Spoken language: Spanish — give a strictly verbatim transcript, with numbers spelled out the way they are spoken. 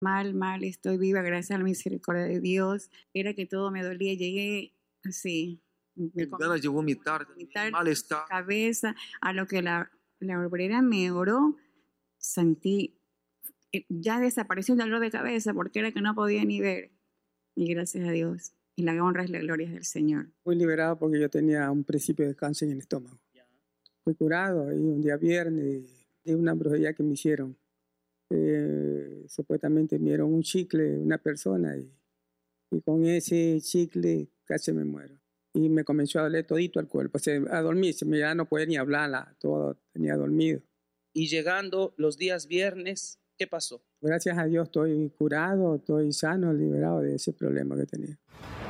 mal, mal, estoy viva gracias a la misericordia de Dios. Era que todo me dolía, llegué así, me con ganas de vomitar, vomitar, malestar. cabeza, a lo que la, la obrera me oró, sentí, eh, ya desapareció el dolor de cabeza porque era que no podía ni ver. Y gracias a Dios. Y la honra y la gloria es del Señor. Fui liberado porque yo tenía un principio de cáncer en el estómago. Fui curado y un día viernes de una brujería que me hicieron. Eh, supuestamente me dieron un chicle una persona y, y con ese chicle casi me muero. Y me comenzó a doler todito el cuerpo. O sea, a dormir, se me ya no podía ni hablar, todo tenía dormido. Y llegando los días viernes, ¿qué pasó? Gracias a Dios estoy curado, estoy sano, liberado de ese problema que tenía.